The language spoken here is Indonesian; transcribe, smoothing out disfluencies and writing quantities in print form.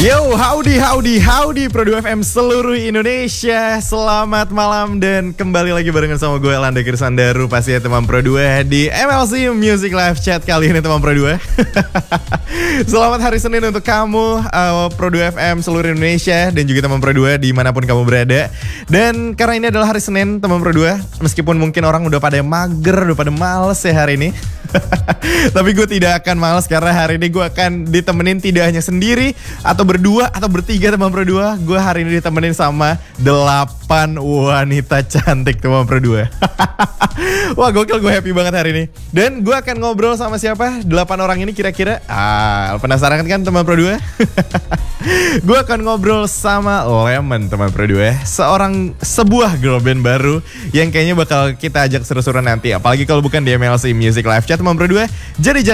Yo, howdy Pro 2 FM seluruh Indonesia. Selamat malam dan kembali lagi barengan sama gue Elanda Kirsandaru, pastinya teman Pro 2 di MLC Music Live Chat kali ini teman Pro 2. Selamat hari Senin untuk kamu Pro 2 FM seluruh Indonesia dan juga teman Pro 2 dimanapun kamu berada. Dan karena ini adalah hari Senin teman Pro 2, meskipun mungkin orang udah pada mager, udah pada males ya hari ini. Tapi gue tidak akan males karena hari ini gue akan ditemenin tidak hanya sendiri atau berdua atau bertiga teman Pro 2. Gue hari ini ditemenin sama 8 wanita cantik teman Pro 2. Wah gokil, gue happy banget hari ini. Dan gue akan ngobrol sama siapa? 8 orang ini kira-kira. Penasaran kan teman Pro 2? Gue akan ngobrol sama Lemon teman Pro 2, sebuah girl band baru yang kayaknya bakal kita ajak seru-seruan nanti. Apalagi kalau bukan di MLC Music Live Chat teman Pro 2. Jadi